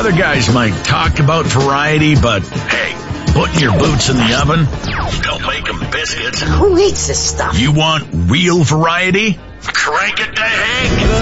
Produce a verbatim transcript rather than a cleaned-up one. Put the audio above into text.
other guys might talk about variety, but hey, putting your boots in the oven don't make them biscuits. Who eats this stuff? You want real variety? Crank it to Hank.